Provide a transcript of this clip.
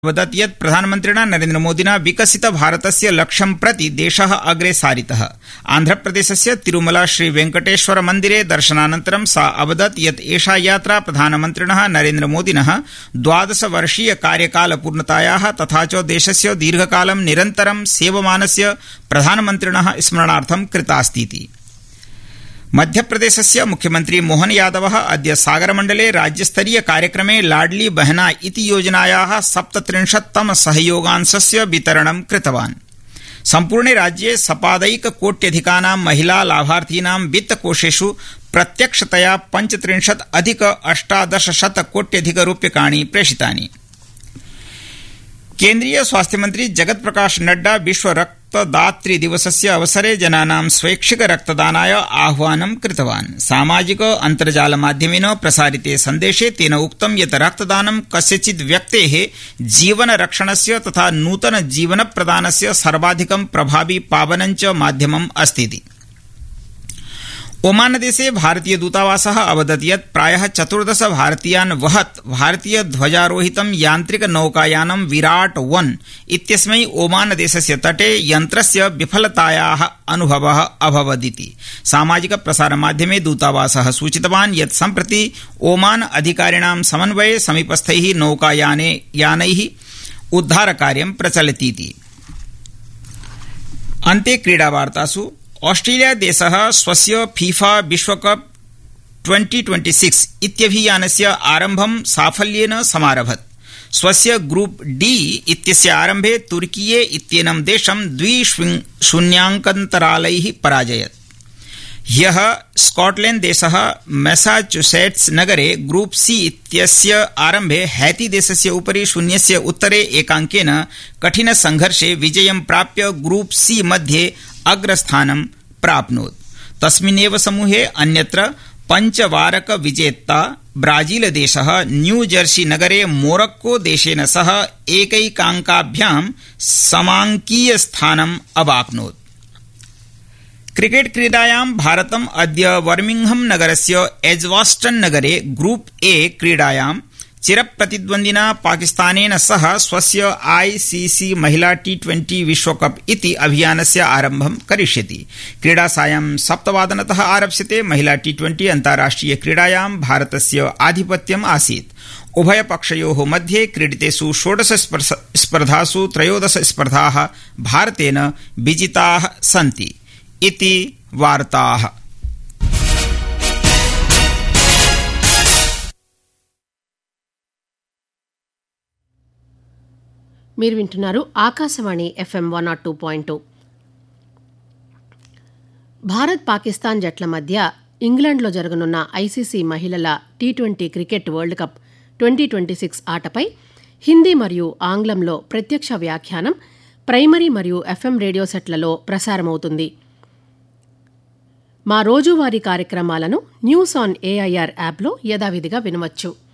वदत् यत् प्रधानमन्त्रिणा नरेन्द्रमोदिना विकसित भारतस्य लक्ष्यं प्रति देशः अग्रे सारितः। आन्ध्रप्रदेशस्य तिरुमला श्रीवेंकटेश्वर मन्दिरे दर्शनानन्तरं सा अवदत् यत् एषा यात्रा प्रधानमन्त्रिणः नरेन्द्रमोदिनः 12-वर्षीय कार्यकालपूर्णतायाः तथा च देशस्य दीर्घकालं निरन्तरं सेवमानस्य प्रधानमन्त्रिणः स्मरणार्थं कृतास्तीति। मध्यप्रदेशस्य मुख्यमन्त्री मोहन यादवः अद्य सागरमण्डले राज्यस्तरीय कार्यक्रमे लाडली बहना इति योजनायाः 37तम सहयोगांशस्य वितरणं कृतवान्। सम्पूर्णे राज्ये सपादैककोट्यधिकानां महिला लाभार्थीनां वित्तकोषेषु प्रत्यक्षतया 35,अधिक-अष्टादशशतकोट्यधिकरूप्यकाणि प्रेषितानि। केन्द्रीय स्वास्थ्यमन्त्री जगत्प्रकाश नड्डा विश्व रक्तदातृ दिवसस्य अवसरे जनानां स्वैच्छिक रक्तदानाय आह्वानं कृतवान्। सामाजिक अन्तर्जालमाध्यमेन प्रसारिते सन्देशे तेन उक्तं यत् रक्तदानं कस्यचित् व्यक्तेः जीवनरक्षणस्य तथा नूतन जीवनप्रदानस्य सर्वाधिकं प्रभावी पावनं च माध्यमम् अस्तीति। ओमानदेशे भारतीय दूतावासः अवदत् यत् प्रायः 14 भारतीयान् वहत् भारतीय ध्वजारोहितं यान्त्रिक नौकायानं विराट् 1 इत्यस्मै ओमानदेशस्य तटे यन्त्रस्य विफलतायाः अनुभवः अभवदिति। सामाजिक प्रसारमाध्यमे दूतावासः सूचितवान् यत् सम्प्रति ओमान अधिकारिणां समन्वये समीपस्थैः नौकायानैः उद्धारकार्यं प्रचलतीति। अन्ते क्रीडावार्तासु ऑस्ट्रेलिया देशः स्वस्य फीफा विश्वकप 2026 इत्यभियानस्य आरम्भं साफल्येन समारभत। स्वस्य ग्रुप डी इत्यस्य आरम्भे तुर्कीये इत्येनं देशं 2-0 पराजयत्। ह्यः स्कॉटलैंड देशः मैसाचुसेट्स नगरे ग्रुप सी इत्यस्य आरम्भे हैती देशस्य उपरि 0-1 कठिन संघर्षे विजयं प्राप्य ग्रुप सी मध्ये अग्रस्थानं प्राप्नोत्। तस्मिन्नेव समूहे अन्यत्र पंचवारक विजेता ब्राजील देशः न्यू जर्सी नगरे मोरक्को देशेन सह एकैकाङ्काभ्यां समाङ्कीय स्थानम् अवाप्नोत्। क्रिकेट क्रीडायां भारतम् अद्य बर्मिंघम नगरस्य एज्बास्टन नगरे ग्रुप ए क्रीडायां चिरप्रतिद्वन्द्विना पाकिस्तानेन सह स्वस्य आईसीसी महिला T20 विश्वकप इति अभियानस्य आरम्भं करिष्यति। क्रीडा सायं 7:00 आरप्स्यते। महिला T20 अन्ताराष्ट्रिय क्रीडायां भारतस्य आधिपत्यम् आसीत्। उभयपक्षयोः मध्ये क्रीडितेषु 16 स्पर्धासु 13 स्पर्धाः भारतेन विजिताः सन्ति इति वार्ताः। మీరు వింటున్నారు ఆకాశవాణి FM 102.2. భారత్ పాకిస్తాన్ జట్ల మధ్య ఇంగ్లాండ్లో జరగనున్న ఐసీసీ మహిళల T20 cricket world cup 2026 ఆటపై Hindi మరియు ఆంగ్లంలో ప్రత్యక్ష వ్యాఖ్యానం ప్రైమరీ మరియు FM రేడియో సెట్లలో ప్రసారమవుతుంది. మా రోజువారీ కార్యక్రమాలను న్యూస్ ఆన్ AIR యాప్లో యథావిధిగా వినవచ్చు.